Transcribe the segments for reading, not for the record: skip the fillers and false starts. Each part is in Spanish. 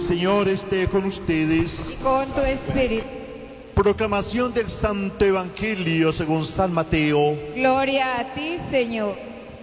Señor esté con ustedes. Y con tu espíritu. Proclamación del Santo Evangelio según San Mateo. Gloria a ti, Señor.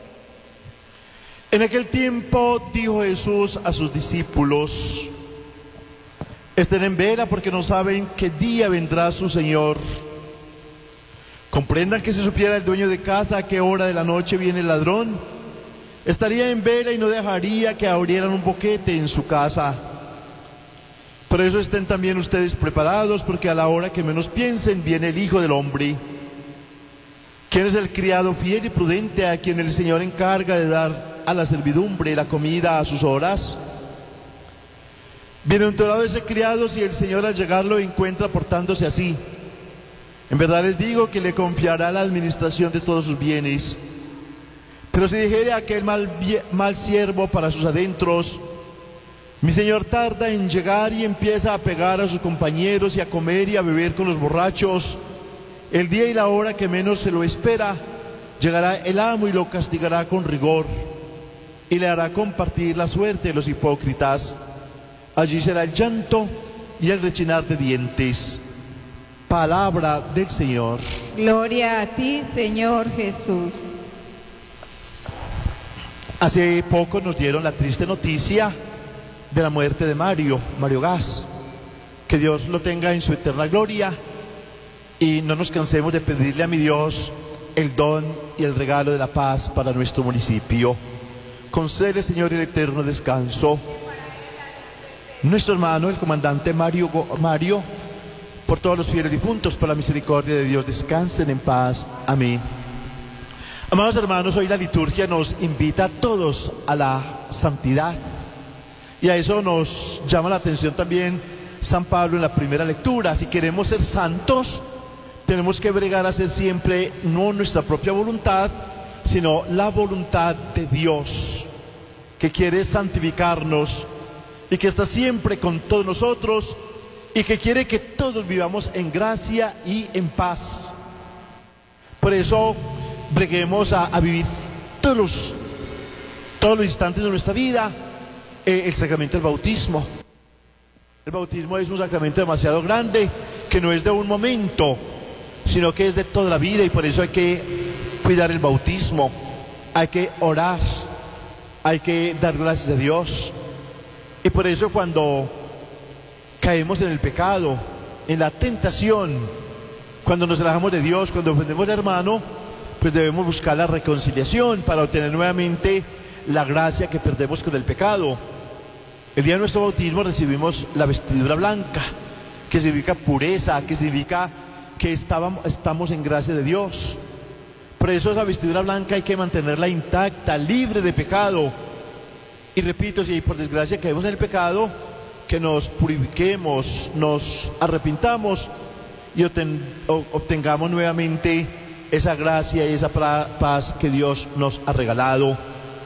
En aquel tiempo dijo Jesús a sus discípulos: estén en vela porque no saben qué día vendrá su Señor. Comprendan que si supiera el dueño de casa a qué hora de la noche viene el ladrón, estaría en vela y no dejaría que abrieran un boquete en su casa. Por eso estén también ustedes preparados, porque a la hora que menos piensen viene el Hijo del Hombre. ¿Quién es el criado fiel y prudente a quien el Señor encarga de dar a la servidumbre la comida a sus horas? Bienaventurado ese criado si el Señor al llegar lo encuentra portándose así. En verdad les digo que le confiará la administración de todos sus bienes. Pero si dijere aquel mal siervo para sus adentros: mi Señor tarda en llegar, y empieza a pegar a sus compañeros y a comer y a beber con los borrachos, el día y la hora que menos se lo espera, llegará el amo y lo castigará con rigor, y le hará compartir la suerte de los hipócritas. Allí será el llanto y el rechinar de dientes. Palabra del Señor. Gloria a ti, Señor Jesús. Hace poco nos dieron la triste noticia de la muerte de Mario Gas. Que Dios lo tenga en su eterna gloria, y no nos cansemos de pedirle a mi Dios el don y el regalo de la paz para nuestro municipio. Concede, Señor, el eterno descanso. Nuestro hermano, el comandante Mario, por todos los fieles difuntos, por la misericordia de Dios, descansen en paz. Amén. Amados hermanos, hoy la liturgia nos invita a todos a la santidad, y a eso nos llama la atención también San Pablo en la primera lectura. Si queremos ser santos, tenemos que bregar a hacer siempre no nuestra propia voluntad, sino la voluntad de Dios, que quiere santificarnos y que está siempre con todos nosotros, y que quiere que todos vivamos en gracia y en paz. Por eso breguemos a vivir todos los instantes de nuestra vida el sacramento del bautismo. El bautismo es un sacramento demasiado grande, que no es de un momento, sino que es de toda la vida, y por eso hay que cuidar el bautismo, hay que orar, hay que dar gracias a Dios. Y por eso cuando caemos en el pecado, en la tentación, cuando nos alejamos de Dios, cuando ofendemos al hermano, pues debemos buscar la reconciliación para obtener nuevamente la gracia que perdemos con el pecado. El día de nuestro bautismo recibimos la vestidura blanca, que significa pureza, que significa que estamos en gracia de Dios. Por eso esa vestidura blanca hay que mantenerla intacta, libre de pecado. Y repito, si por desgracia caemos en el pecado, que nos purifiquemos, nos arrepintamos y obtengamos nuevamente esa gracia y esa paz que Dios nos ha regalado.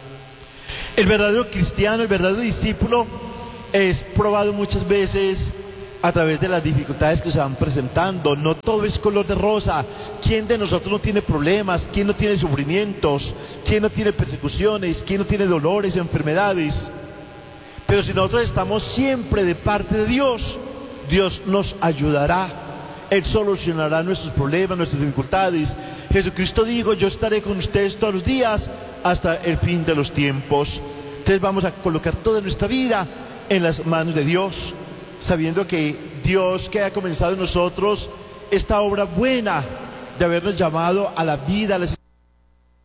El verdadero cristiano, el verdadero discípulo, es probado muchas veces a través de las dificultades que se van presentando. No todo es color de rosa. ¿Quién de nosotros no tiene problemas? ¿Quién no tiene sufrimientos? ¿Quién no tiene persecuciones? ¿Quién no tiene dolores, enfermedades? Pero si nosotros estamos siempre de parte de Dios, Dios nos ayudará. Él solucionará nuestros problemas, nuestras dificultades. Jesucristo dijo: yo estaré con ustedes todos los días hasta el fin de los tiempos. Entonces vamos a colocar toda nuestra vida en las manos de Dios, sabiendo que Dios, que ha comenzado en nosotros esta obra buena de habernos llamado a la vida, a la